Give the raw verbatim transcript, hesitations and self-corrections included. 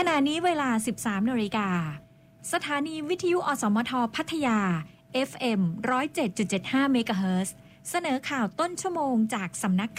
ขณะนี้เวลา สิบสาม นาฬิกาสถานีวิทยุอสมทพัทยา เอฟ เอ็ม หนึ่งศูนย์เจ็ดจุดเจ็ดห้า เมกะเฮิรตซ์เสนอข่าวต้นชั่วโมงจากสำนัก